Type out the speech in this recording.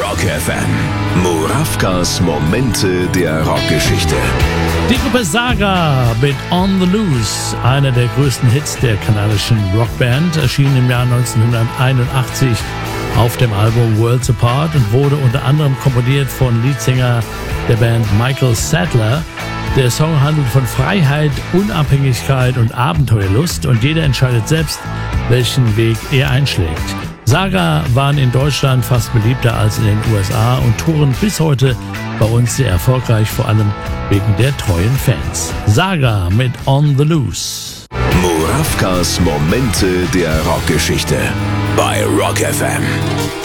Rock FM. Murawkas Momente der Rockgeschichte. Die Gruppe Saga mit On the Loose, einer der größten Hits der kanadischen Rockband, erschien im Jahr 1981 auf dem Album Worlds Apart und wurde unter anderem komponiert von Leadsänger der Band Michael Sadler. Der Song handelt von Freiheit, Unabhängigkeit und Abenteuerlust und jeder entscheidet selbst, welchen Weg er einschlägt. Saga waren in Deutschland fast beliebter als in den USA und touren bis heute bei uns sehr erfolgreich, vor allem wegen der treuen Fans. Saga mit On the Loose. Murawkas Momente der Rockgeschichte bei Rock FM.